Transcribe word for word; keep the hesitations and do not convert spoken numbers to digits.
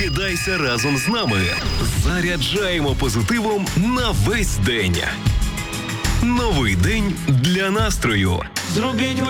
Прокидайся разом з нами. Заряджаємо позитивом на весь день. Новий день для настрою. Зробіть